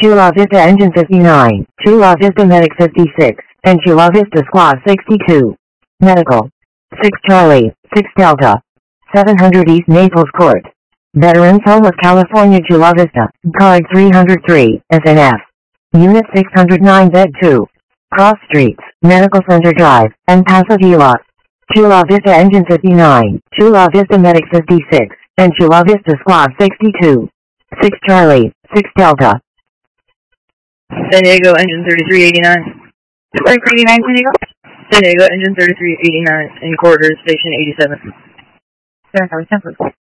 Chula Vista Engine 59, Chula Vista Medic 56, and Chula Vista Squad 62. Medical. 6 Charlie, 6 Delta. 700 East Naples Court. Veterans Home of California, Chula Vista, card 303, SNF. Unit 609 Bed 2. Cross Streets, Medical Center Drive, and Pasadena. Chula Vista Engine 59, Chula Vista Medic 56, and Chula Vista Squad 62. 6 Charlie, 6 Delta. San Diego Engine 3389. 3389 San Diego? San Diego Engine 3389 in corridor station 87. 7,000.